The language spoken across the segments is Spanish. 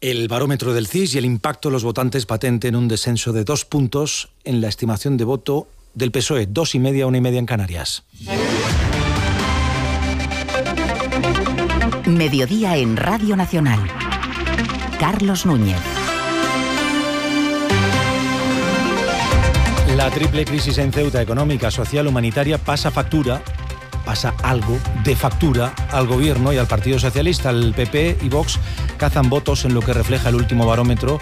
El barómetro del CIS y el impacto de los votantes patente en un descenso de 2 puntos en la estimación de voto del PSOE, 2,5, 1,5 en Canarias. Mediodía en Radio Nacional. Carlos Núñez. La triple crisis en Ceuta, económica, social, humanitaria, pasa algo de factura al Gobierno y al Partido Socialista. El PP y Vox cazan votos en lo que refleja el último barómetro,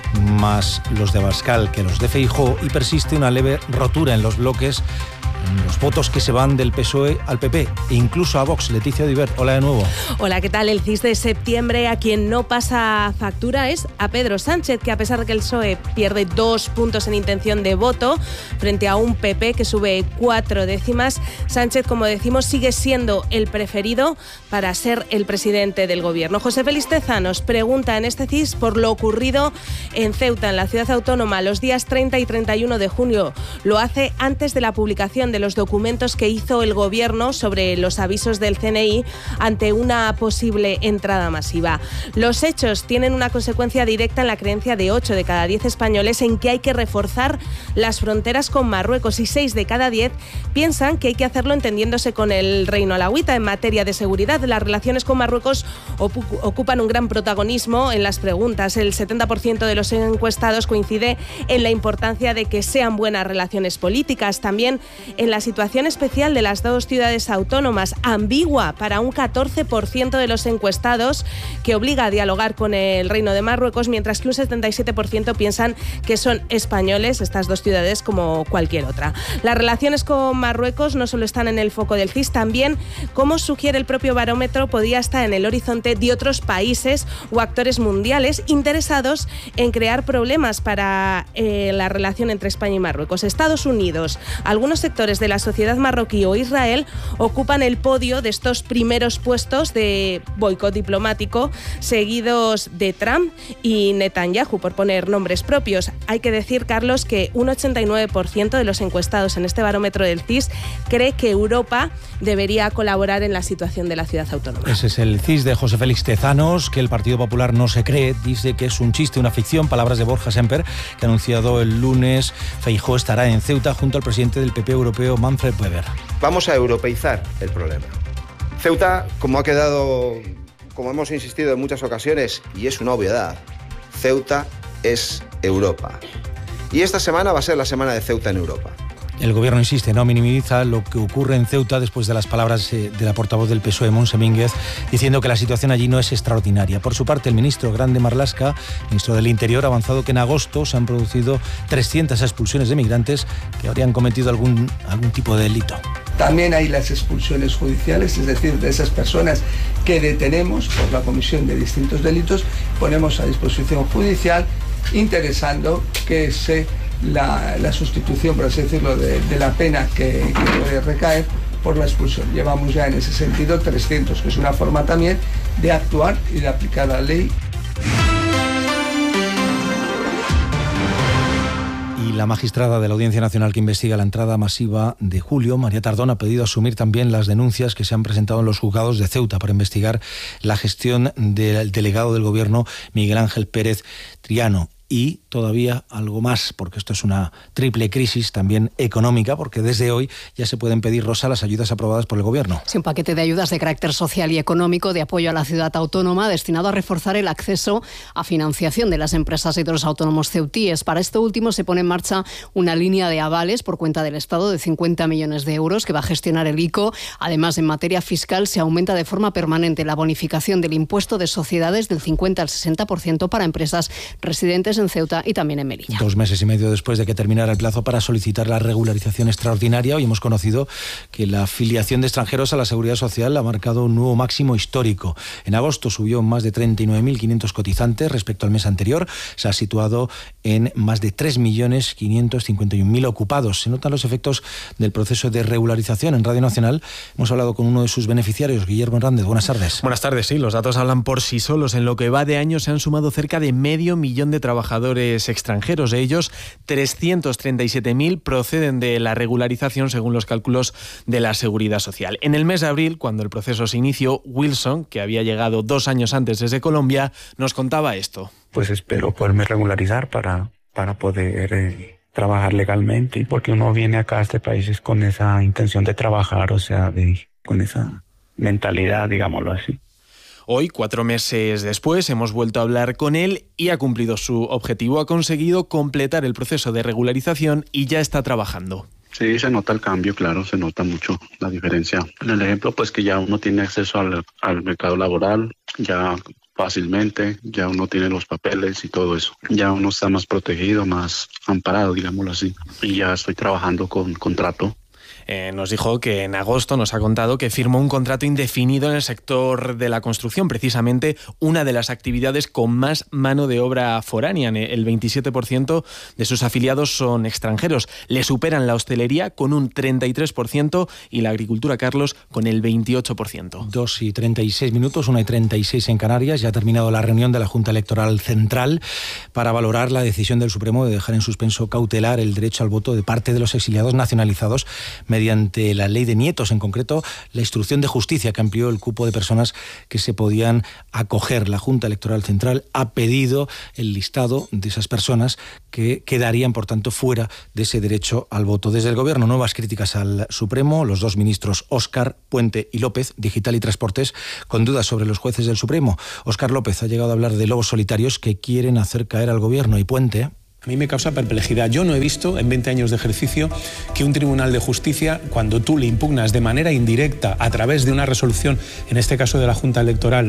más los de Abascal que los de Feijóo, y persiste una leve rotura en los bloques, en los votos que se van del PSOE al PP e incluso a Vox. Leticia Odibert, hola de nuevo. Hola, ¿qué tal? El CIS de septiembre a quien no pasa factura es a Pedro Sánchez, que a pesar de que el PSOE pierde 2 puntos en intención de voto frente a un PP que sube 4 décimas, Sánchez, como decimos, sigue siendo el preferido para ser el presidente del Gobierno. José Félix Tezanos pregunta en este CIS por lo ocurrido en Ceuta, en la ciudad autónoma, los días 30 y 31 de junio. Lo hace antes de la publicación de los documentos que hizo el Gobierno sobre los avisos del CNI ante una posible entrada masiva. Los hechos tienen una consecuencia directa en la creencia de 8 de cada 10 españoles en que hay que reforzar las fronteras con Marruecos, y 6 de cada 10 piensan que hay que hacerlo entendiéndose con el Reino Alauita. En materia de seguridad, las relaciones con Marruecos ocupan un gran protagonismo en las preguntas. El 70% de los encuestados coincide en la importancia de que sean buenas relaciones políticas. También en la situación especial de las 2 ciudades autónomas, ambigua para un 14% de los encuestados, que obliga a dialogar con el Reino de Marruecos, mientras que un 77% piensan que son españoles estas 2 ciudades como cualquier otra. Las relaciones con Marruecos no solo están en el foco del CIS, también, como sugiere el propio barómetro, podría estar en el horizonte de otros países o actores mundiales interesados en crear problemas para la relación entre España y Marruecos. Estados Unidos, algunos sectores de la sociedad marroquí o Israel ocupan el podio de estos primeros puestos de boicot diplomático, seguidos de Trump y Netanyahu, por poner nombres propios. Hay que decir, Carlos, que un 89% de los encuestados en este barómetro del CIS cree que Europa debería colaborar en la situación de la ciudad autónoma. Ese es el CIS de José Félix Tezanos, que el Partido Popular no se cree, dice que es un chiste, una ficción. Palabras de Borja Semper, que ha anunciado el lunes Feijóo estará en Ceuta junto al presidente del PP europeo, Manfred Weber. Vamos a europeizar el problema. Ceuta, como hemos insistido en muchas ocasiones, y es una obviedad, Ceuta es Europa. Y esta semana va a ser la semana de Ceuta en Europa. El Gobierno insiste, no minimiza lo que ocurre en Ceuta después de las palabras de la portavoz del PSOE, Montse Mínguez, diciendo que la situación allí no es extraordinaria. Por su parte, el ministro Grande Marlaska, ministro del Interior, ha avanzado que en agosto se han producido 300 expulsiones de migrantes que habrían cometido algún tipo de delito. También hay las expulsiones judiciales, es decir, de esas personas que detenemos por la comisión de distintos delitos, ponemos a disposición judicial, interesando que la sustitución, por así decirlo, de la pena que puede recaer por la expulsión. Llevamos ya en ese sentido 300, que es una forma también de actuar y de aplicar la ley. Y la magistrada de la Audiencia Nacional que investiga la entrada masiva de julio, María Tardón, ha pedido asumir también las denuncias que se han presentado en los juzgados de Ceuta para investigar la gestión del delegado del Gobierno, Miguel Ángel Pérez Triano. Y todavía algo más, porque esto es una triple crisis también económica, porque desde hoy ya se pueden pedir, Rosa, las ayudas aprobadas por el Gobierno. Sí, un paquete de ayudas de carácter social y económico de apoyo a la ciudad autónoma destinado a reforzar el acceso a financiación de las empresas y de los autónomos ceutíes. Para esto último se pone en marcha una línea de avales por cuenta del Estado de 50 millones de euros que va a gestionar el ICO. Además, en materia fiscal se aumenta de forma permanente la bonificación del impuesto de sociedades del 50 al 60% para empresas residentes en Ceuta y también en Melilla. 2 meses y medio después de que terminara el plazo para solicitar la regularización extraordinaria, hoy hemos conocido que la afiliación de extranjeros a la Seguridad Social ha marcado un nuevo máximo histórico. En agosto subió más de 39.500 cotizantes respecto al mes anterior. Se ha situado en más de 3.551.000 ocupados. Se notan los efectos del proceso de regularización. En Radio Nacional hemos hablado con uno de sus beneficiarios, Guillermo Hernández. Buenas tardes. Buenas tardes, sí. Los datos hablan por sí solos. En lo que va de año se han sumado cerca de 500.000 trabajadores trabajadores extranjeros. De ellos, 337.000 proceden de la regularización según los cálculos de la Seguridad Social. En el mes de abril, cuando el proceso se inició, Wilson, que había llegado 2 años antes desde Colombia, nos contaba esto. Pues espero poderme regularizar para poder trabajar legalmente, porque uno viene acá a este país es con esa intención de trabajar, o sea, con esa mentalidad, digámoslo así. Hoy, 4 meses después, hemos vuelto a hablar con él y ha cumplido su objetivo. Ha conseguido completar el proceso de regularización y ya está trabajando. Sí, se nota el cambio, claro, se nota mucho la diferencia. En el ejemplo, pues que ya uno tiene acceso al mercado laboral, ya fácilmente, ya uno tiene los papeles y todo eso. Ya uno está más protegido, más amparado, digámoslo así. Y ya estoy trabajando con contrato. Nos dijo que en agosto, nos ha contado que firmó un contrato indefinido en el sector de la construcción, precisamente una de las actividades con más mano de obra foránea. El 27% de sus afiliados son extranjeros. Le superan la hostelería con un 33% y la agricultura, Carlos, con el 28%. 2:36, 1:36 en Canarias. Ya ha terminado la reunión de la Junta Electoral Central para valorar la decisión del Supremo de dejar en suspenso cautelar el derecho al voto de parte de los exiliados nacionalizados mediante la ley de nietos, en concreto la instrucción de justicia que amplió el cupo de personas que se podían acoger. La Junta Electoral Central ha pedido el listado de esas personas que quedarían, por tanto, fuera de ese derecho al voto. Desde el Gobierno, nuevas críticas al Supremo. Los 2 ministros Óscar, Puente y López, Digital y Transportes, con dudas sobre los jueces del Supremo. Óscar López ha llegado a hablar de lobos solitarios que quieren hacer caer al Gobierno, y Puente... A mí me causa perplejidad. Yo no he visto en 20 años de ejercicio que un tribunal de justicia, cuando tú le impugnas de manera indirecta a través de una resolución, en este caso de la Junta Electoral,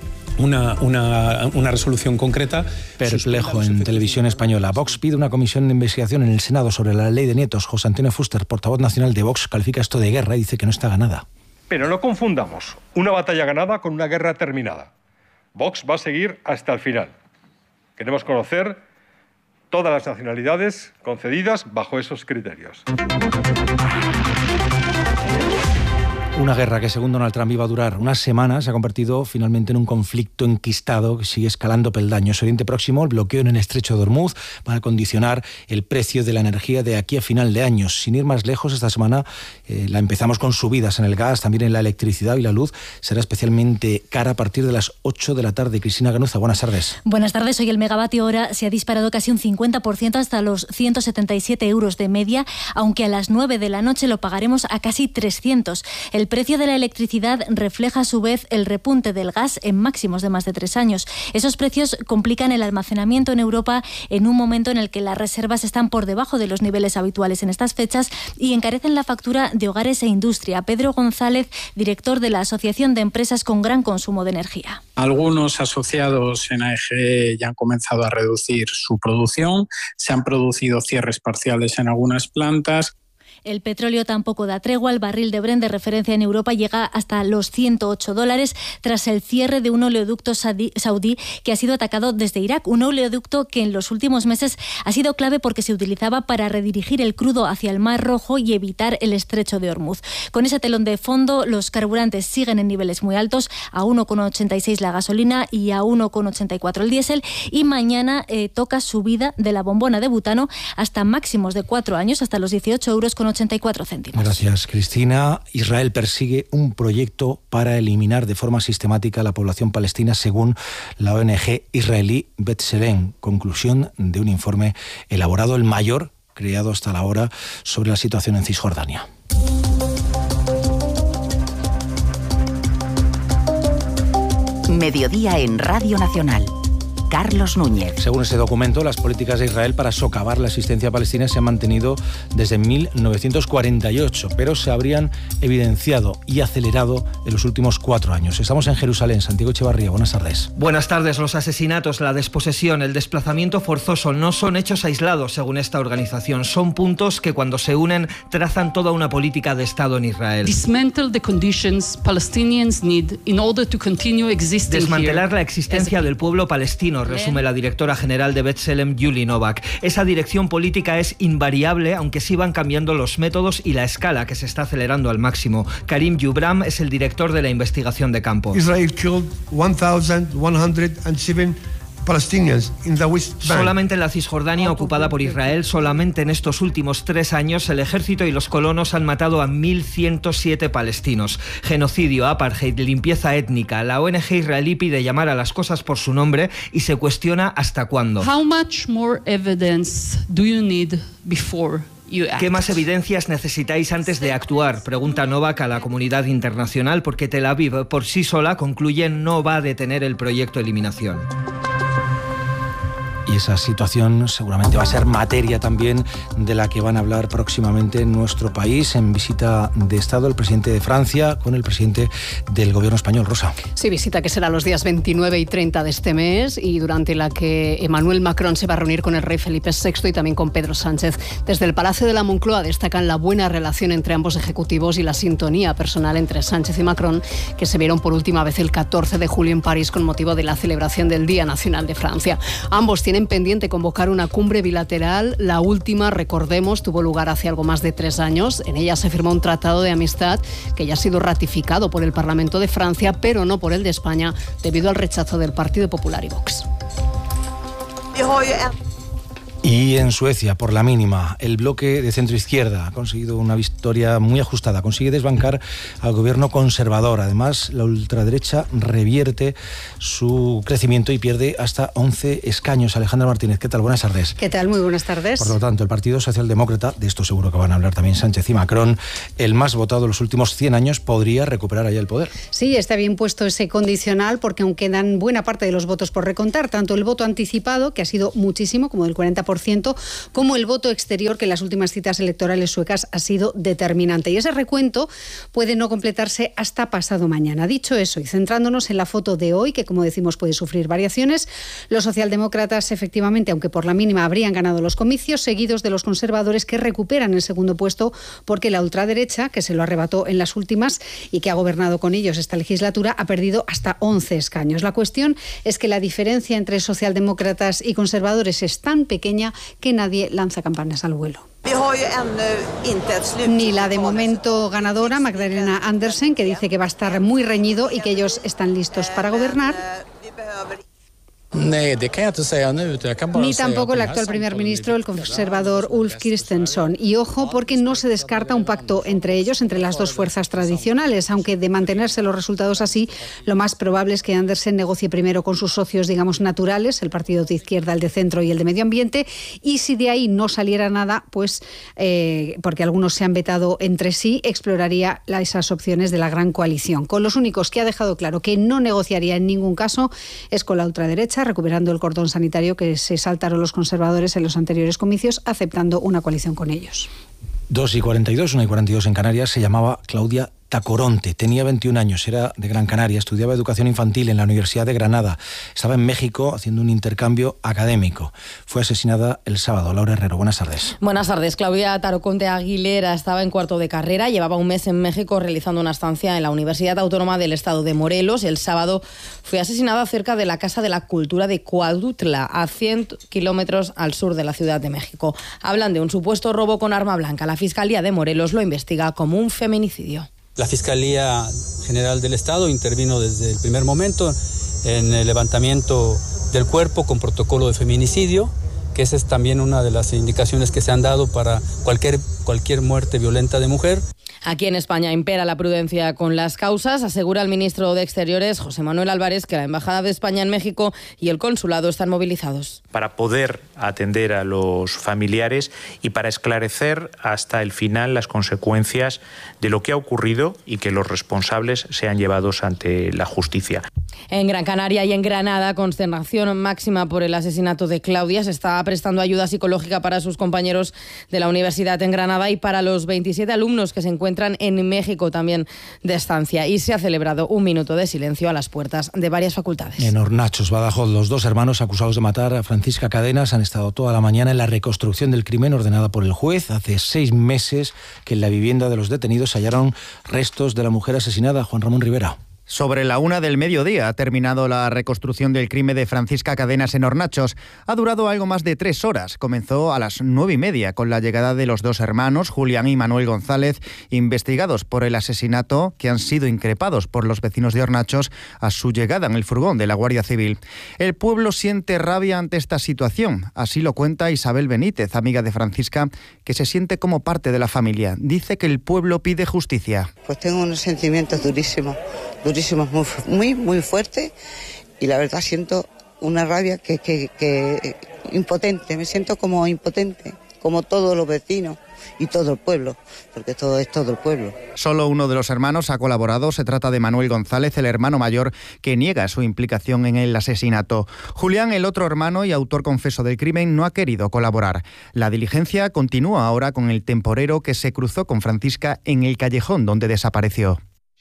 una resolución concreta... Perplejo en Televisión Española. Vox pide una comisión de investigación en el Senado sobre la ley de nietos. José Antonio Fuster, portavoz nacional de Vox, califica esto de guerra y dice que no está ganada. Pero no confundamos una batalla ganada con una guerra terminada. Vox va a seguir hasta el final. Queremos conocer todas las nacionalidades concedidas bajo esos criterios. Una guerra que, según Donald Trump, iba a durar unas semanas, se ha convertido finalmente en un conflicto enquistado que sigue escalando peldaños. Oriente Próximo, el bloqueo en el estrecho de Hormuz van a condicionar el precio de la energía de aquí a final de año. Sin ir más lejos, esta semana la empezamos con subidas en el gas, también en la electricidad, y la luz será especialmente cara a partir de las 8 de la tarde. Cristina Ganuza, buenas tardes. Buenas tardes. Hoy el megavatio hora se ha disparado casi un 50% hasta los 177 euros de media, aunque a las 9 de la noche lo pagaremos a casi 300. El precio de la electricidad refleja a su vez el repunte del gas en máximos de más de 3 años. Esos precios complican el almacenamiento en Europa en un momento en el que las reservas están por debajo de los niveles habituales en estas fechas y encarecen la factura de hogares e industria. Pedro González, director de la Asociación de Empresas con Gran Consumo de Energía. Algunos asociados en AEG ya han comenzado a reducir su producción, se han producido cierres parciales en algunas plantas. El petróleo tampoco da tregua. El barril de Brent de referencia en Europa llega hasta los $108 tras el cierre de un oleoducto saudí que ha sido atacado desde Irak. Un oleoducto que en los últimos meses ha sido clave porque se utilizaba para redirigir el crudo hacia el Mar Rojo y evitar el estrecho de Hormuz. Con ese telón de fondo, los carburantes siguen en niveles muy altos, a 1,86 la gasolina y a 1,84 el diésel. Y mañana toca subida de la bombona de butano hasta máximos de 4 años, hasta los 18,84 €. Gracias, Cristina. Israel persigue un proyecto para eliminar de forma sistemática a la población palestina, según la ONG israelí B'Tselem. Conclusión de un informe elaborado, el mayor creado hasta la hora, sobre la situación en Cisjordania. Mediodía en Radio Nacional. Carlos Núñez. Según ese documento, las políticas de Israel para socavar la existencia palestina se han mantenido desde 1948, pero se habrían evidenciado y acelerado en los últimos 4 años. Estamos en Jerusalén. Santiago Echevarría, buenas tardes. Buenas tardes. Los asesinatos, la desposesión, el desplazamiento forzoso no son hechos aislados, según esta organización. Son puntos que, cuando se unen, trazan toda una política de Estado en Israel. Dismantle the conditions Palestinians need in order to continue existing. Desmantelar la existencia del pueblo palestino, resume la directora general de B'Tselem, Yuli Novak. Esa dirección política es invariable, aunque sí van cambiando los métodos y la escala, que se está acelerando al máximo. Karim Yubram es el director de la investigación de campo. Israel killed 1,107 Palestinians in the West Bank. Solamente en la Cisjordania ocupada por Israel, solamente en estos últimos 3 años, el ejército y los colonos han matado a 1.107 palestinos. Genocidio, apartheid, limpieza étnica. La ONG israelí pide llamar a las cosas por su nombre y se cuestiona hasta cuándo. How much more evidence do you need before? ¿Qué más evidencias necesitáis antes de actuar?, pregunta Novak a la comunidad internacional, porque Tel Aviv por sí sola, concluye, no va a detener el proyecto Eliminación. Y esa situación seguramente va a ser materia también de la que van a hablar próximamente en nuestro país, en visita de Estado el presidente de Francia con el presidente del gobierno español. Rosa. Sí, visita que será los días 29 y 30 de este mes y durante la que Emmanuel Macron se va a reunir con el rey Felipe VI y también con Pedro Sánchez. Desde el Palacio de la Moncloa destacan la buena relación entre ambos ejecutivos y la sintonía personal entre Sánchez y Macron, que se vieron por última vez el 14 de julio en París con motivo de la celebración del Día Nacional de Francia. Ambos tienen pendiente convocar una cumbre bilateral. La última, recordemos, tuvo lugar hace algo más de 3 años. En ella se firmó un tratado de amistad que ya ha sido ratificado por el Parlamento de Francia, pero no por el de España, debido al rechazo del Partido Popular y Vox. Y en Suecia, por la mínima, el bloque de centro-izquierda ha conseguido una victoria muy ajustada. Consigue desbancar al gobierno conservador. Además, la ultraderecha revierte su crecimiento y pierde hasta 11 escaños. Alejandra Martínez, ¿qué tal? Buenas tardes. ¿Qué tal? Muy buenas tardes. Por lo tanto, el Partido Socialdemócrata, de esto seguro que van a hablar también Sánchez y Macron, el más votado en los últimos 100 años, podría recuperar allá el poder. Sí, está bien puesto ese condicional, porque aún quedan buena parte de los votos por recontar, tanto el voto anticipado, que ha sido muchísimo, como del 40%, como el voto exterior, que en las últimas citas electorales suecas ha sido determinante. Y ese recuento puede no completarse hasta pasado mañana. Dicho eso, y centrándonos en la foto de hoy, que como decimos puede sufrir variaciones, los socialdemócratas efectivamente, aunque por la mínima, habrían ganado los comicios, seguidos de los conservadores, que recuperan el segundo puesto, porque la ultraderecha, que se lo arrebató en las últimas y que ha gobernado con ellos esta legislatura, ha perdido hasta 11 escaños. La cuestión es que la diferencia entre socialdemócratas y conservadores es tan pequeña que nadie lanza campanas al vuelo. Ni la de momento ganadora, Magdalena Andersen, que dice que va a estar muy reñido y que ellos están listos para gobernar. Ni tampoco el actual primer ministro, el conservador Ulf Kristersson. Y ojo, porque no se descarta un pacto entre ellos, entre las dos fuerzas tradicionales, aunque de mantenerse los resultados así, lo más probable es que Andersen negocie primero con sus socios, digamos, naturales, el partido de izquierda, el de centro y el de medio ambiente, y si de ahí no saliera nada, pues, porque algunos se han vetado entre sí, exploraría esas opciones de la gran coalición. Con los únicos que ha dejado claro que no negociaría en ningún caso es con la ultraderecha, recuperando el cordón sanitario que se saltaron los conservadores en los anteriores comicios, aceptando una coalición con ellos. 2:42, 1:42 en Canarias. Se llamaba Claudia Tacoronte, tenía 21 años, era de Gran Canaria, estudiaba educación infantil en la Universidad de Granada, estaba en México haciendo un intercambio académico. Fue asesinada el sábado. Laura Herrero, buenas tardes. Buenas tardes. Claudia Tacoronte Aguilera estaba en cuarto de carrera, llevaba un mes en México realizando una estancia en la Universidad Autónoma del Estado de Morelos. El sábado fue asesinada cerca de la Casa de la Cultura de Cuautla, a 100 kilómetros al sur de la Ciudad de México. Hablan de un supuesto robo con arma blanca. La Fiscalía de Morelos lo investiga como un feminicidio. La Fiscalía General del Estado intervino desde el primer momento en el levantamiento del cuerpo con protocolo de feminicidio, que esa es también una de las indicaciones que se han dado para cualquier muerte violenta de mujer. Aquí en España impera la prudencia con las causas, asegura el ministro de Exteriores, José Manuel Álvarez, que la Embajada de España en México y el Consulado están movilizados. Para poder atender a los familiares y para esclarecer hasta el final las consecuencias de lo que ha ocurrido y que los responsables sean llevados ante la justicia. En Gran Canaria y en Granada, consternación máxima por el asesinato de Claudia. Se está prestando ayuda psicológica para sus compañeros de la universidad en Granada y para los 27 alumnos que se encuentran en México también de estancia. Y se ha celebrado un minuto de silencio a las puertas de varias facultades. En Hornachos, Badajoz, los dos hermanos acusados de matar a Francisca Cadenas han estado toda la mañana en la reconstrucción del crimen ordenada por el juez. Hace 6 meses que en la vivienda de los detenidos se hallaron restos de la mujer asesinada, Juan Ramón Rivera. Sobre la 1 del mediodía ha terminado la reconstrucción del crimen de Francisca Cadenas en Hornachos. Ha durado algo más de 3 horas. Comenzó a las 9:30 con la llegada de los dos hermanos, Julián y Manuel González, investigados por el asesinato, que han sido increpados por los vecinos de Hornachos a su llegada en el furgón de la Guardia Civil. El pueblo siente rabia ante esta situación. Así lo cuenta Isabel Benítez, amiga de Francisca, que se siente como parte de la familia. Dice que el pueblo pide justicia. Pues tengo unos sentimientos durísimos, muy fuerte, y la verdad siento una rabia que impotente, me siento como impotente, como todos los vecinos y todo el pueblo, porque todo es todo el pueblo. Solo uno de los hermanos ha colaborado, se trata de Manuel González, el hermano mayor, que niega su implicación en el asesinato. Julián, el otro hermano y autor confeso del crimen, no ha querido colaborar. La diligencia continúa ahora con el temporero que se cruzó con Francisca en el callejón donde desapareció.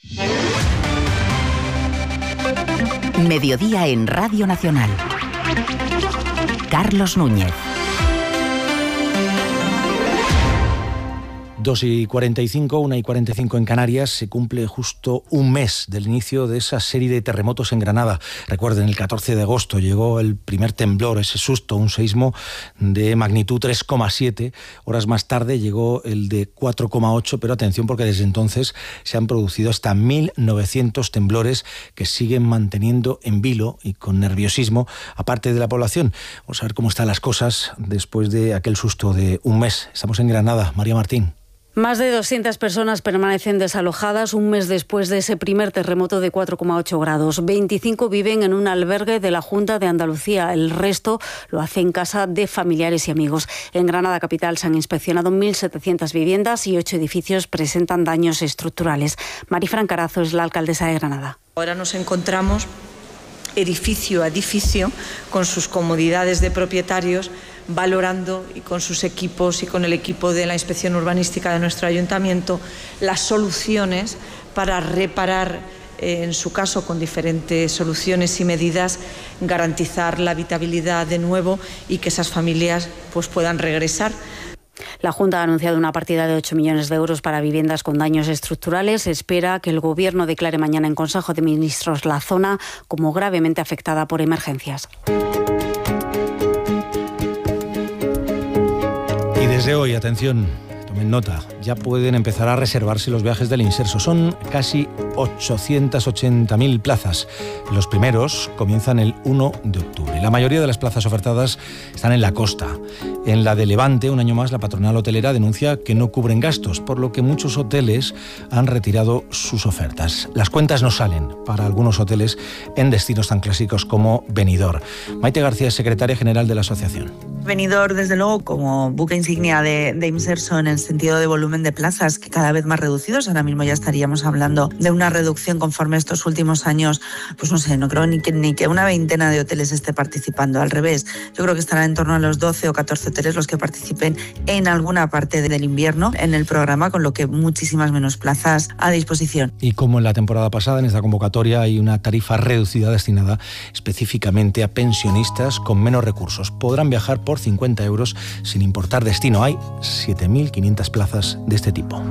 Mediodía en Radio Nacional. Carlos Núñez. 2:45, 1:45 en Canarias. Se cumple justo un mes del inicio de esa serie de terremotos en Granada. Recuerden, el 14 de agosto llegó el primer temblor, ese susto, un seísmo de magnitud 3,7. Horas más tarde llegó el de 4,8, pero atención, porque desde entonces se han producido hasta 1.900 temblores que siguen manteniendo en vilo y con nerviosismo a parte de la población. Vamos a ver cómo están las cosas después de aquel susto de un mes. Estamos en Granada. María Martín. Más de 200 personas permanecen desalojadas un mes después de ese primer terremoto de 4,8 grados. 25 viven en un albergue de la Junta de Andalucía. El resto lo hace en casa de familiares y amigos. En Granada capital se han inspeccionado 1.700 viviendas y 8 edificios presentan daños estructurales. Marifran Carazo es la alcaldesa de Granada. Ahora nos encontramos edificio a edificio con sus comodidades de propietarios, valorando, y con sus equipos y con el equipo de la inspección urbanística de nuestro ayuntamiento, las soluciones para reparar, en su caso con diferentes soluciones y medidas, garantizar la habitabilidad de nuevo y que esas familias pues puedan regresar. La Junta ha anunciado una partida de 8 millones de euros para viviendas con daños estructurales. Se espera que el Gobierno declare mañana en Consejo de Ministros la zona como gravemente afectada por emergencias. Y desde hoy, atención, tomen nota, ya pueden empezar a reservarse los viajes del Inserso. Son casi 880.000 plazas. Los primeros comienzan el 1 de octubre. La mayoría de las plazas ofertadas están en la costa. En la de Levante, un año más, la patronal hotelera denuncia que no cubren gastos, por lo que muchos hoteles han retirado sus ofertas. Las cuentas no salen para algunos hoteles en destinos tan clásicos como Benidorm. Maite García es secretaria general de la asociación. Benidorm, desde luego, como buque insignia de Inserso en el sentido de volumen de plazas, que cada vez más reducidos. Ahora mismo ya estaríamos hablando de una reducción conforme estos últimos años, pues no sé, no creo ni que una veintena de hoteles esté participando. Al revés, yo creo que estarán en torno a los 12 o 14 hoteles los que participen en alguna parte del invierno en el programa, con lo que muchísimas menos plazas a disposición. Y como en la temporada pasada, en esta convocatoria hay una tarifa reducida destinada específicamente a pensionistas con menos recursos. Podrán viajar por 50 euros sin importar destino. Hay 7.500 plazas de este tipo.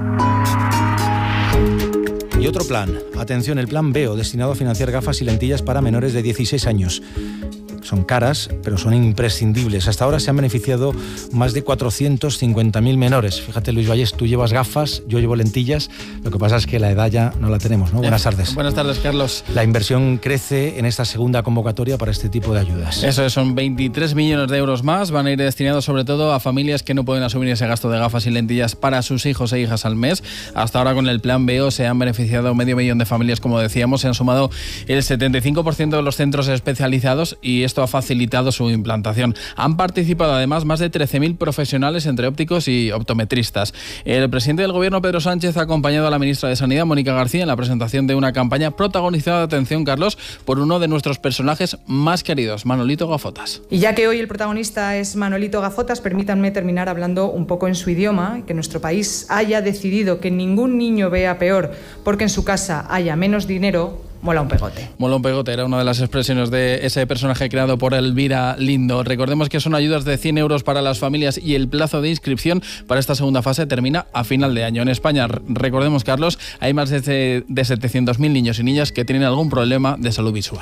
Y otro plan, atención, el plan BEO, destinado a financiar gafas y lentillas para menores de 16 años. Son caras, pero son imprescindibles. Hasta ahora se han beneficiado más de 450.000 menores. Fíjate, Luis Vallés, tú llevas gafas, yo llevo lentillas. Lo que pasa es que la edad ya no la tenemos, ¿no? Buenas tardes. Buenas tardes, Carlos. La inversión crece en esta segunda convocatoria para este tipo de ayudas. Eso es, son 23 millones de euros más. Van a ir destinados sobre todo a familias que no pueden asumir ese gasto de gafas y lentillas para sus hijos e hijas al mes. Hasta ahora, con el plan BEO, se han beneficiado 500.000 de familias, como decíamos. Se han sumado el 75% de los centros especializados y esto ha facilitado su implantación. Han participado además más de 13.000 profesionales entre ópticos y optometristas. El presidente del Gobierno, Pedro Sánchez, ha acompañado a la ministra de Sanidad, Mónica García, en la presentación de una campaña protagonizada, atención Carlos, por uno de nuestros personajes más queridos, Manolito Gafotas. Y ya que hoy el protagonista es Manolito Gafotas, permítanme terminar hablando un poco en su idioma, que nuestro país haya decidido que ningún niño vea peor porque en su casa haya menos dinero, mola un pegote. Mola un pegote, era una de las expresiones de ese personaje creado por Elvira Lindo. Recordemos que son ayudas de 100 euros para las familias y el plazo de inscripción para esta segunda fase termina a final de año. En España, recordemos, Carlos, hay más de 700.000 niños y niñas que tienen algún problema de salud visual.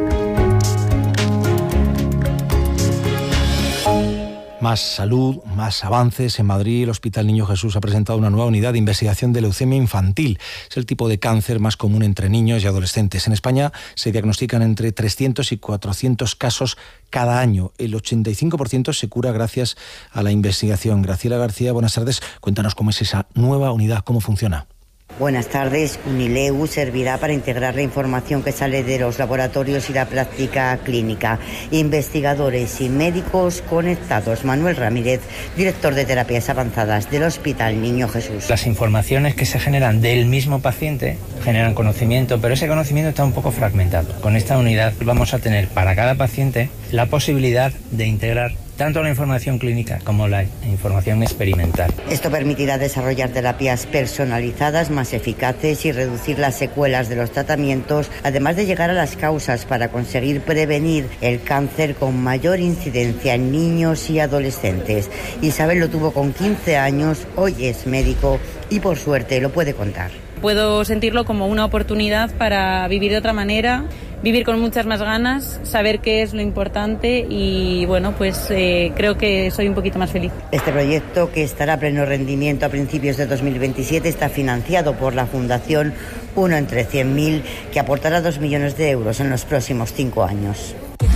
Más salud, más avances. En Madrid, el Hospital Niño Jesús ha presentado una nueva unidad de investigación de leucemia infantil. Es el tipo de cáncer más común entre niños y adolescentes. En España se diagnostican entre 300 y 400 casos cada año. El 85% se cura gracias a la investigación. Graciela García, buenas tardes. Cuéntanos cómo es esa nueva unidad, cómo funciona. Buenas tardes. Unileu servirá para integrar la información que sale de los laboratorios y la práctica clínica. Investigadores y médicos conectados. Manuel Ramírez, director de terapias avanzadas del Hospital Niño Jesús. Las informaciones que se generan del mismo paciente generan conocimiento, pero ese conocimiento está un poco fragmentado. Con esta unidad vamos a tener para cada paciente la posibilidad de integrar tanto la información clínica como la información experimental. Esto permitirá desarrollar terapias personalizadas más eficaces y reducir las secuelas de los tratamientos, además de llegar a las causas para conseguir prevenir el cáncer con mayor incidencia en niños y adolescentes. Isabel lo tuvo con 15 años, hoy es médico y por suerte lo puede contar. Puedo sentirlo como una oportunidad para vivir de otra manera, vivir con muchas más ganas, saber qué es lo importante y bueno, pues creo que soy un poquito más feliz. Este proyecto, que estará a pleno rendimiento a principios de 2027, está financiado por la Fundación 1 entre 100.000, que aportará 2 millones de euros en los próximos 5 años.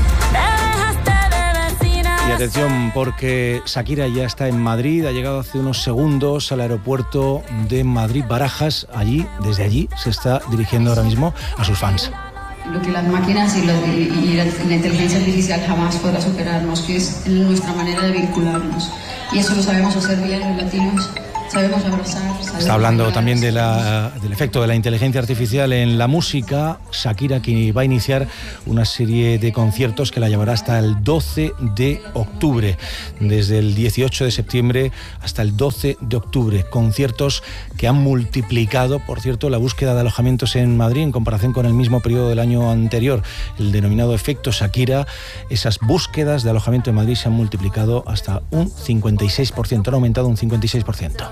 Y atención, porque Shakira ya está en Madrid, ha llegado hace unos segundos al aeropuerto de Madrid-Barajas. Desde allí se está dirigiendo ahora mismo a sus fans. Lo que las máquinas y la inteligencia artificial jamás podrá superarnos, que es nuestra manera de vincularnos. Y eso lo sabemos hacer bien los latinos. Sabemos abrazar. Está hablando también del efecto de la inteligencia artificial en la música. Shakira, que va a iniciar una serie de conciertos que la llevará hasta el 12 de octubre. Desde el 18 de septiembre hasta el 12 de octubre. Conciertos que han multiplicado, por cierto, la búsqueda de alojamientos en Madrid en comparación con el mismo periodo del año anterior. El denominado efecto Shakira, esas búsquedas de alojamiento en Madrid se han multiplicado hasta un 56%, han aumentado un 56%.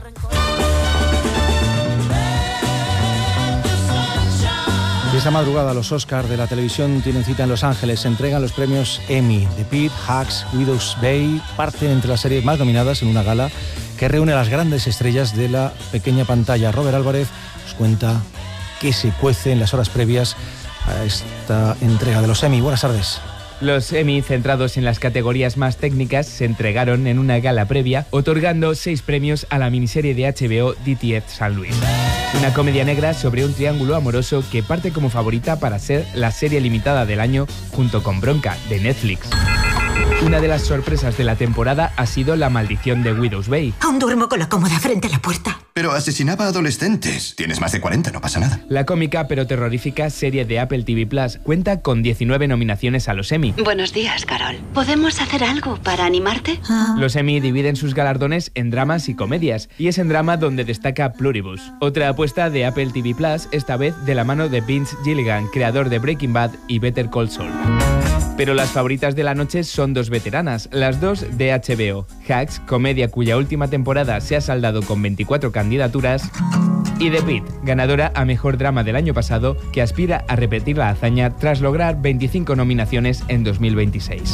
Y esta madrugada los Oscars de la televisión tienen cita en Los Ángeles. Se entregan los premios Emmy. The Pitt, Hacks, Widow's Bay parten entre las series más nominadas en una gala que reúne a las grandes estrellas de la pequeña pantalla. Robert Álvarez nos cuenta qué se cuece en las horas previas a esta entrega de los Emmy. Buenas tardes. Los Emmy, centrados en las categorías más técnicas, se entregaron en una gala previa, otorgando 6 premios a la miniserie de HBO DTF San Luis. Una comedia negra sobre un triángulo amoroso que parte como favorita para ser la serie limitada del año, junto con Bronca, de Netflix. Una de las sorpresas de la temporada ha sido La maldición de Widow's Bay. Aún duermo con la cómoda frente a la puerta. Pero asesinaba a adolescentes. Tienes más de 40, no pasa nada. La cómica pero terrorífica serie de Apple TV Plus cuenta con 19 nominaciones a los Emmy. Buenos días, Carol. ¿Podemos hacer algo para animarte? Los Emmy dividen sus galardones en dramas y comedias, y es en drama donde destaca Pluribus, otra apuesta de Apple TV Plus, esta vez de la mano de Vince Gilligan, creador de Breaking Bad y Better Call Saul. Pero las favoritas de la noche son dos veteranas, las dos de HBO. Hacks, comedia cuya última temporada se ha saldado con 24 candidaturas, y The Pitt, ganadora a Mejor Drama del año pasado, que aspira a repetir la hazaña tras lograr 25 nominaciones en 2026.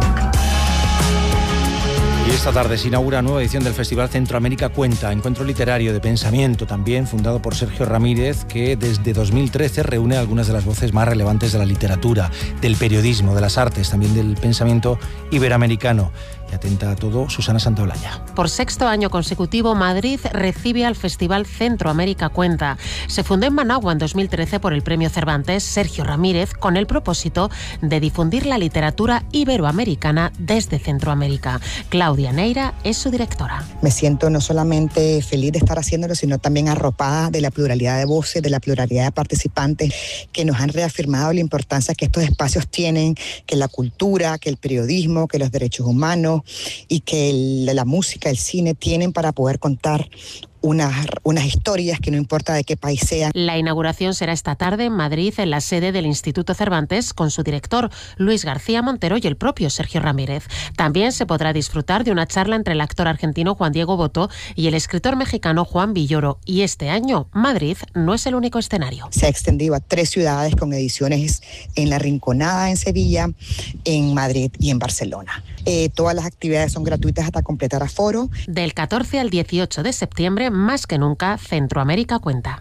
Y esta tarde se inaugura nueva edición del Festival Centroamérica Cuenta, encuentro literario de pensamiento también, fundado por Sergio Ramírez, que desde 2013 reúne a algunas de las voces más relevantes de la literatura, del periodismo, de las artes, también del pensamiento iberoamericano. Y atenta a todo Susana Santaolalla. Por sexto año consecutivo, Madrid recibe al Festival Centroamérica Cuenta. Se fundó en Managua en 2013 por el Premio Cervantes Sergio Ramírez, con el propósito de difundir la literatura iberoamericana desde Centroamérica. Claudia Neira es su directora. Me siento no solamente feliz de estar haciéndolo, sino también arropada de la pluralidad de voces, de la pluralidad de participantes que nos han reafirmado la importancia que estos espacios tienen, que la cultura, que el periodismo, que los derechos humanos y que la música, el cine tienen para poder contar unas historias que no importa de qué país sean. La inauguración será esta tarde en Madrid, en la sede del Instituto Cervantes, con su director Luis García Montero y el propio Sergio Ramírez. También se podrá disfrutar de una charla entre el actor argentino Juan Diego Botto y el escritor mexicano Juan Villoro. Y este año, Madrid no es el único escenario. Se ha extendido a 3 ciudades con ediciones en La Rinconada, en Sevilla, en Madrid y en Barcelona. Todas las actividades son gratuitas hasta completar aforo. Del 14 al 18 de septiembre, más que nunca, Centroamérica cuenta.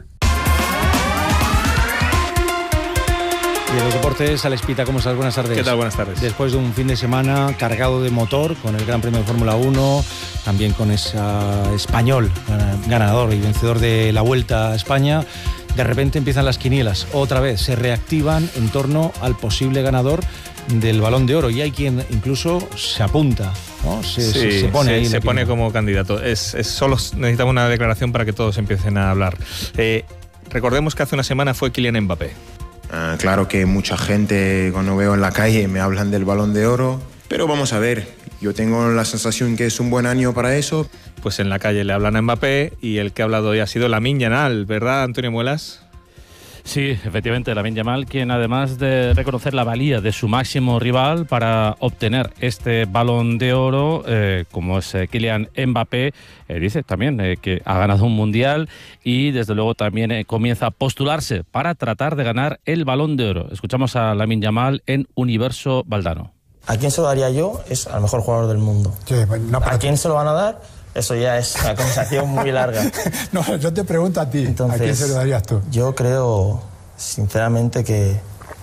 Y en los deportes, Alex Pita, ¿cómo estás? Buenas tardes. ¿Qué tal? Buenas tardes. Después de un fin de semana cargado de motor, con el Gran Premio de Fórmula 1, también con ese español ganador y vencedor de la Vuelta a España, de repente empiezan las quinielas. Otra vez se reactivan en torno al posible ganador del Balón de Oro, y hay quien incluso se apunta, ¿no? Se pone ahí. Se pone como candidato. Solo necesitamos una declaración para que todos empiecen a hablar. Recordemos que hace una semana fue Kylian Mbappé. Claro que mucha gente, cuando veo en la calle, me hablan del Balón de Oro, pero vamos a ver, yo tengo la sensación que es un buen año para eso. Pues en la calle le hablan a Mbappé, y el que ha hablado hoy ha sido Lamine Yamal, ¿verdad, Antonio Muelas? Sí, efectivamente, Lamine Yamal, quien además de reconocer la valía de su máximo rival para obtener este Balón de Oro, como es Kylian Mbappé, dice también que ha ganado un Mundial y desde luego también comienza a postularse para tratar de ganar el Balón de Oro. Escuchamos a Lamine Yamal en Universo Valdano. ¿A quién se lo daría yo? Es al mejor jugador del mundo. Sí, no, ¿a quién se lo van a dar? Eso ya es una conversación muy larga. No, yo te pregunto a ti. Entonces, ¿a quién se lo darías tú? Yo creo, sinceramente, que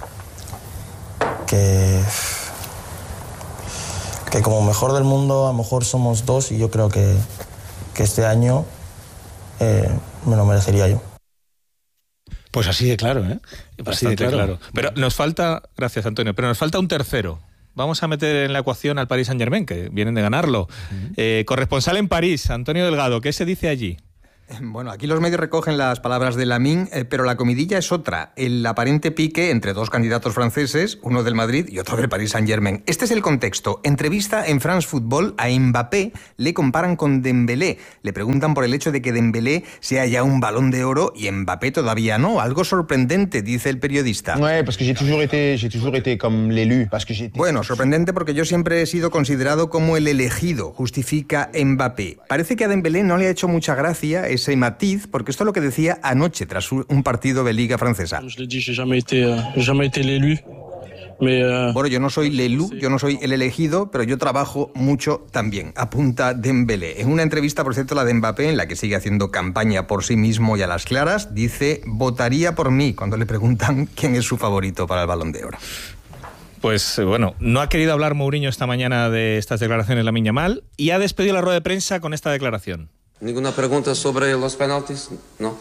como mejor del mundo, a lo mejor somos 2, y yo creo que este año me lo merecería yo. Pues así de claro, ¿eh? Así de claro. Pero nos falta, gracias Antonio, pero nos falta un tercero. Vamos a meter en la ecuación al Paris Saint-Germain, que vienen de ganarlo. Corresponsal en París, Antonio Delgado, ¿qué se dice allí? Bueno, aquí los medios recogen las palabras de Lamine, pero la comidilla es otra. El aparente pique entre 2 candidatos franceses, uno del Madrid y otro del Paris Saint-Germain. Este es el contexto. Entrevista en France Football a Mbappé, le comparan con Dembélé. Le preguntan por el hecho de que Dembélé sea ya un Balón de Oro y Mbappé todavía no. Algo sorprendente, dice el periodista. Bueno, sorprendente porque yo siempre he sido considerado como el elegido, justifica Mbappé. Parece que a Dembélé no le ha hecho mucha gracia ese matiz, porque esto es lo que decía anoche tras un partido de Liga francesa. Bueno, yo no soy l'élu, yo no soy el elegido, pero yo trabajo mucho también, apunta Dembélé. En una entrevista, por cierto, la de Mbappé, en la que sigue haciendo campaña por sí mismo y a las claras, dice: votaría por mí, cuando le preguntan quién es su favorito para el Balón de Oro. Pues bueno, no ha querido hablar Mourinho esta mañana de estas declaraciones de Lamine Yamal, y ha despedido la rueda de prensa con esta declaración. ¿Ninguna pregunta sobre los penaltis? No.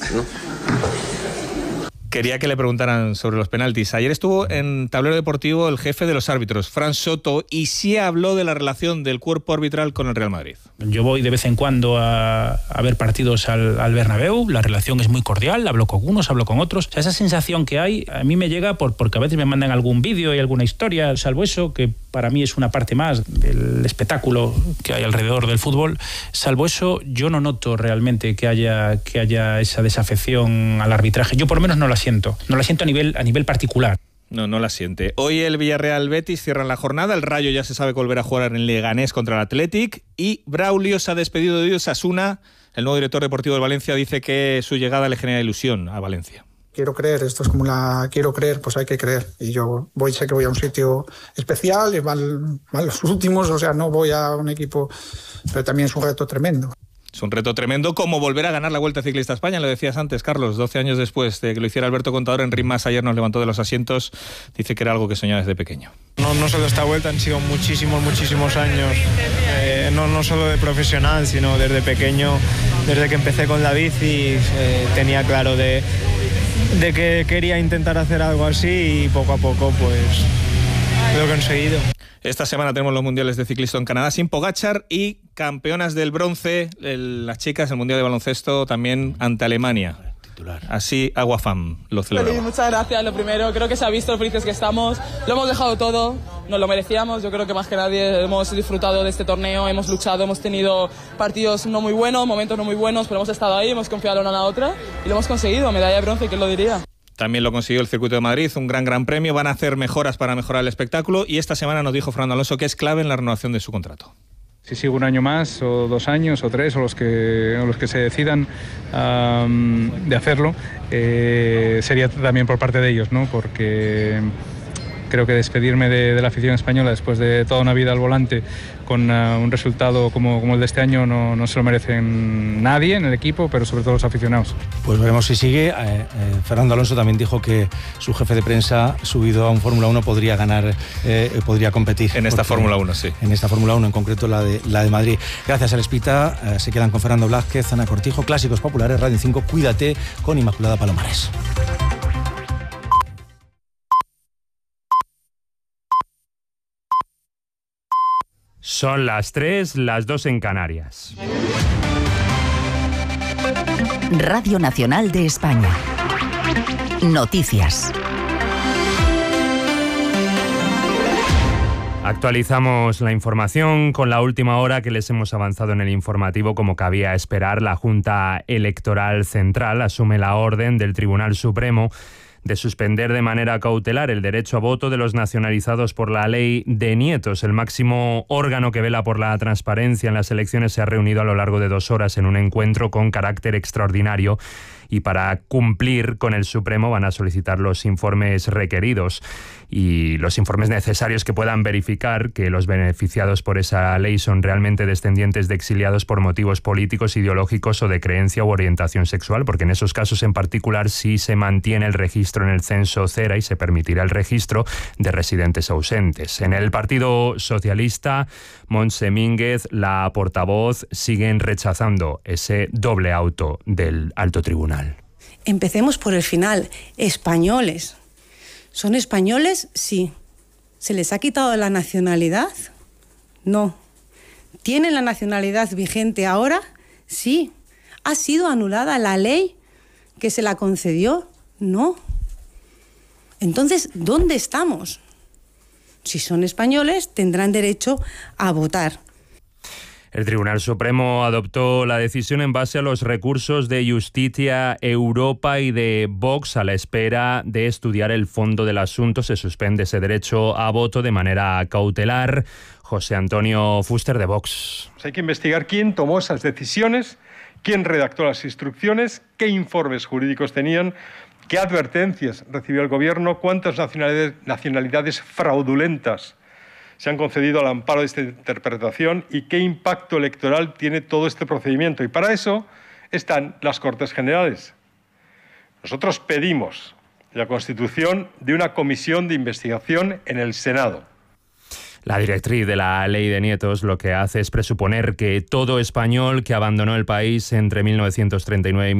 Quería que le preguntaran sobre los penaltis. Ayer estuvo en Tablero Deportivo el jefe de los árbitros, Fran Soto, y sí habló de la relación del cuerpo arbitral con el Real Madrid. Yo voy de vez en cuando a ver partidos al Bernabéu, la relación es muy cordial, hablo con unos, hablo con otros. O sea, esa sensación que hay a mí me llega porque a veces me mandan algún vídeo y alguna historia, salvo eso, que para mí es una parte más del espectáculo que hay alrededor del fútbol. Salvo eso, yo no noto realmente que haya esa desafección al arbitraje. Yo por lo menos no la siento a nivel particular. No la siente. Hoy el Villarreal Betis cierran la jornada, el Rayo ya se sabe que volverá a jugar en el Leganés contra el Athletic, y Braulio se ha despedido de Osasuna. El nuevo director deportivo del Valencia dice que su llegada le genera ilusión a Valencia. Quiero creer, esto es como quiero creer, pues hay que creer. Y yo sé que voy a un sitio especial, y van los últimos, o sea, no voy a un equipo, pero también es un reto tremendo. Es un reto tremendo, como volver a ganar la Vuelta Ciclista a España, lo decías antes, Carlos, 12 años después de que lo hiciera Alberto Contador. En Rimas ayer nos levantó de los asientos, dice que era algo que soñaba desde pequeño. No solo esta Vuelta, han sido muchísimos años, no solo de profesional, sino desde pequeño, desde que empecé con la bici, tenía claro de que quería intentar hacer algo así, y poco a poco pues lo he conseguido. Esta semana tenemos los mundiales de ciclismo en Canadá sin Pogačar, y campeonas del bronce, las chicas, el mundial de baloncesto también ante Alemania. titular. Así Aguafam lo celebra. Feliz, muchas gracias. Lo primero, creo que se ha visto lo felices que estamos. Lo hemos dejado todo, nos lo merecíamos. Yo creo que más que nadie hemos disfrutado de este torneo, hemos luchado, hemos tenido partidos no muy buenos, momentos no muy buenos, pero hemos estado ahí, hemos confiado una a la otra y lo hemos conseguido. Medalla de bronce, ¿quién lo diría? También lo consiguió el Circuito de Madrid, un gran premio. Van a hacer mejoras para mejorar el espectáculo y esta semana nos dijo Fernando Alonso que es clave en la renovación de su contrato. Si sigo un año más, o 2 años, o 3, o los que se decidan de hacerlo, sería también por parte de ellos, ¿no? Porque creo que despedirme de la afición española después de toda una vida al volante con un resultado como el de este año no se lo merecen nadie en el equipo, pero sobre todo los aficionados. Pues veremos si sigue. Fernando Alonso también dijo que su jefe de prensa, subido a un Fórmula 1, podría ganar, podría competir. En esta Fórmula 1, sí. En esta Fórmula 1, en concreto la de Madrid. Gracias, Alespita. Se quedan con Fernando Blázquez, Ana Cortijo, Clásicos Populares, Radio 5. Cuídate, con Inmaculada Palomares. Son las 3, las 2 en Canarias. Radio Nacional de España. Noticias. Actualizamos la información con la última hora que les hemos avanzado en el informativo. Como cabía esperar, la Junta Electoral Central asume la orden del Tribunal Supremo de suspender de manera cautelar el derecho a voto de los nacionalizados por la ley de nietos. El máximo órgano que vela por la transparencia en las elecciones se ha reunido a lo largo de 2 horas en un encuentro con carácter extraordinario y para cumplir con el Supremo van a solicitar los informes requeridos y los informes necesarios que puedan verificar que los beneficiados por esa ley son realmente descendientes de exiliados por motivos políticos, ideológicos o de creencia u orientación sexual, porque en esos casos en particular sí se mantiene el registro en el censo CERA y se permitirá el registro de residentes ausentes. En el Partido Socialista, Montse Mínguez, la portavoz, siguen rechazando ese doble auto del alto tribunal. Empecemos por el final. Españoles. ¿Son españoles? Sí. ¿Se les ha quitado la nacionalidad? No. ¿Tienen la nacionalidad vigente ahora? Sí. ¿Ha sido anulada la ley que se la concedió? No. Entonces, ¿dónde estamos? Si son españoles, tendrán derecho a votar. El Tribunal Supremo adoptó la decisión en base a los recursos de Justicia Europa y de Vox. A la espera de estudiar el fondo del asunto, se suspende ese derecho a voto de manera cautelar. José Antonio Fuster, de Vox. Hay que investigar quién tomó esas decisiones, quién redactó las instrucciones, qué informes jurídicos tenían, qué advertencias recibió el Gobierno, cuántas nacionalidades fraudulentas se han concedido al amparo de esta interpretación y qué impacto electoral tiene todo este procedimiento. Y para eso están las Cortes Generales. Nosotros pedimos la constitución de una comisión de investigación en el Senado. La directriz de la ley de nietos lo que hace es presuponer que todo español que abandonó el país entre 1939 y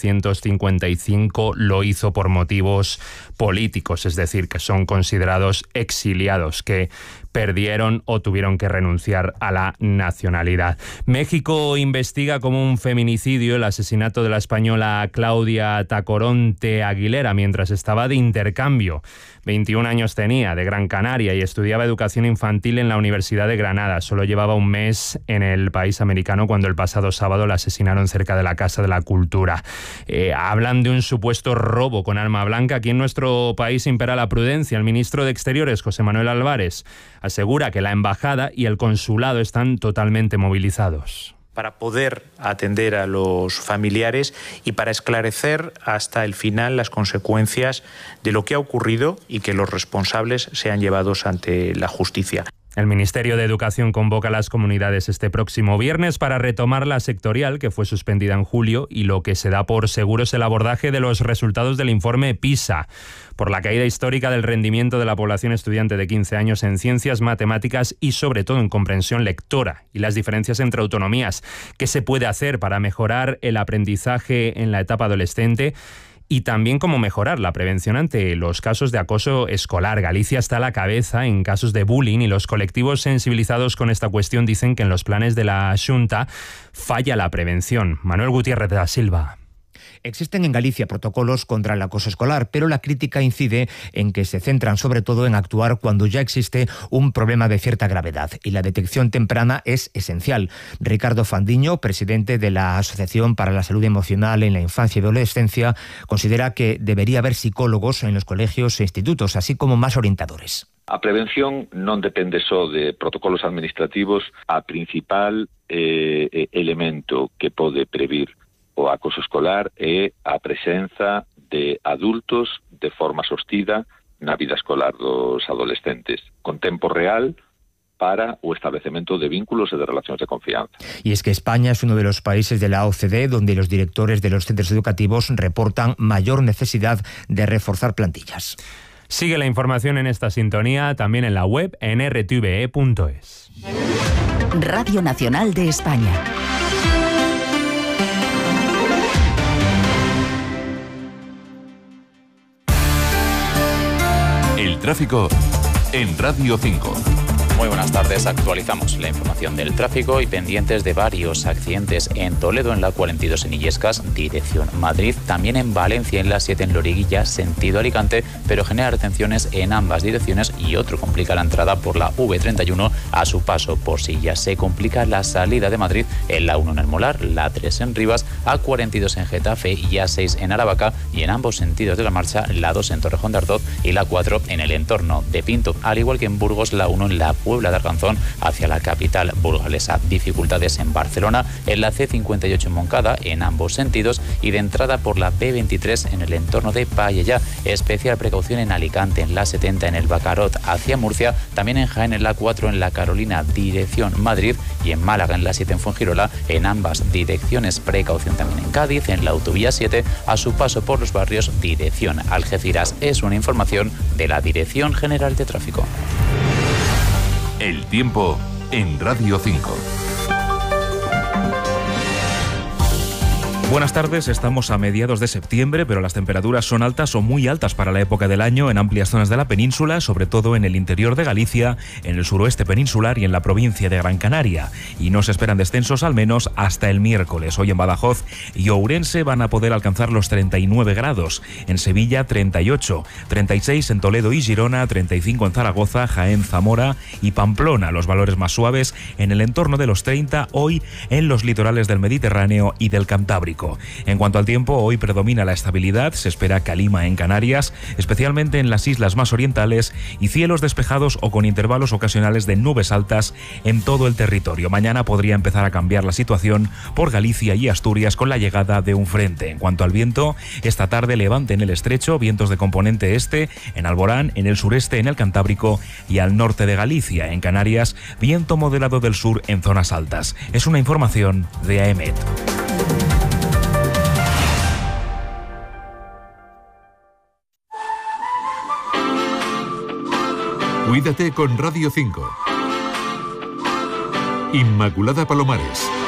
1955 lo hizo por motivos políticos, es decir, que son considerados exiliados, que perdieron o tuvieron que renunciar a la nacionalidad. México investiga como un feminicidio el asesinato de la española Claudia Tacoronte Aguilera mientras estaba de intercambio. 21 años tenía, de Gran Canaria, y estudiaba educación infantil en la Universidad de Granada. Solo llevaba un mes en el país americano cuando el pasado sábado la asesinaron cerca de la Casa de la Cultura. Hablan de un supuesto robo con arma blanca. Aquí en nuestro país impera la prudencia. El ministro de Exteriores, José Manuel Álvarez, asegura que la embajada y el consulado están totalmente movilizados. Para poder atender a los familiares y para esclarecer hasta el final las consecuencias de lo que ha ocurrido y que los responsables sean llevados ante la justicia. El Ministerio de Educación convoca a las comunidades este próximo viernes para retomar la sectorial que fue suspendida en julio y lo que se da por seguro es el abordaje de los resultados del informe PISA. Por la caída histórica del rendimiento de la población estudiante de 15 años en ciencias, matemáticas y sobre todo en comprensión lectora y las diferencias entre autonomías. ¿Qué se puede hacer para mejorar el aprendizaje en la etapa adolescente? Y también cómo mejorar la prevención ante los casos de acoso escolar. Galicia está a la cabeza en casos de bullying y los colectivos sensibilizados con esta cuestión dicen que en los planes de la Xunta falla la prevención. Manuel Gutiérrez da Silva. Existen en Galicia protocolos contra el acoso escolar, pero la crítica incide en que se centran sobre todo en actuar cuando ya existe un problema de cierta gravedad, y la detección temprana es esencial. Ricardo Fandiño, presidente de la Asociación para la Salud Emocional en la Infancia y Adolescencia, considera que debería haber psicólogos en los colegios e institutos, así como más orientadores. A prevención non depende só de protocolos administrativos. A principal elemento que pode previr o acoso escolar é a presenza de adultos de forma sostida na vida escolar dos adolescentes, con tempo real para o establecemento de vínculos e de relacións de confianza. Y es que España es uno de los países de la OCDE donde los directores de los centros educativos reportan mayor necesidad de reforzar plantillas. Sigue la información en esta sintonía, también en la web en rtve.es. Radio Nacional de España. El tráfico en Radio 5. Muy buenas tardes, actualizamos la información del tráfico y pendientes de varios accidentes en Toledo, en la 42 en Illescas, dirección Madrid, también en Valencia, en la 7 en Loriguilla, sentido Alicante, pero genera retenciones en ambas direcciones y otro complica la entrada por la V31 a su paso por Silla. Se complica la salida de Madrid en la 1 en El Molar, la 3 en Rivas, A42 en Getafe y A6 en Aravaca, y en ambos sentidos de la marcha la 2 en Torrejón de Ardoz y la 4 en el entorno de Pinto, al igual que en Burgos la 1 en la Puebla de Arganzón hacia la capital burgalesa. Dificultades en Barcelona, en la C58 en Moncada, en ambos sentidos, y de entrada por la B23 en el entorno de Payella. Especial precaución en Alicante, en la 70 en el Bacarot hacia Murcia, también en Jaén en la 4 en la Carolina, dirección Madrid, y en Málaga en la 7 en Fuengirola, en ambas direcciones. Precaución también en Cádiz, en la autovía 7, a su paso por los barrios, dirección Algeciras. Es una información de la Dirección General de Tráfico. El tiempo en Radio 5. Buenas tardes, estamos a mediados de septiembre, pero las temperaturas son altas o muy altas para la época del año en amplias zonas de la península, sobre todo en el interior de Galicia, en el suroeste peninsular y en la provincia de Gran Canaria. Y no se esperan descensos al menos hasta el miércoles. Hoy en Badajoz y Ourense van a poder alcanzar los 39 grados, en Sevilla 38, 36 en Toledo y Girona, 35 en Zaragoza, Jaén, Zamora y Pamplona. Los valores más suaves en el entorno de los 30 hoy en los litorales del Mediterráneo y del Cantábrico. En cuanto al tiempo, hoy predomina la estabilidad, se espera calima en Canarias, especialmente en las islas más orientales, y cielos despejados o con intervalos ocasionales de nubes altas en todo el territorio. Mañana podría empezar a cambiar la situación por Galicia y Asturias con la llegada de un frente. En cuanto al viento, esta tarde levante en el estrecho, vientos de componente este, en Alborán, en el sureste, en el Cantábrico y al norte de Galicia. En Canarias, viento moderado del sur en zonas altas. Es una información de AEMET. Cuídate con Radio 5. Inmaculada Palomares.